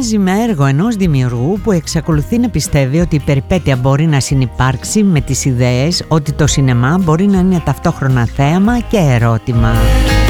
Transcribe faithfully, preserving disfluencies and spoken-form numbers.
μοιάζει με έργο ενός δημιουργού που εξακολουθεί να πιστεύει ότι η περιπέτεια μπορεί να συνυπάρξει με τις ιδέες ότι το σινεμά μπορεί να είναι ταυτόχρονα θέαμα και ερώτημα.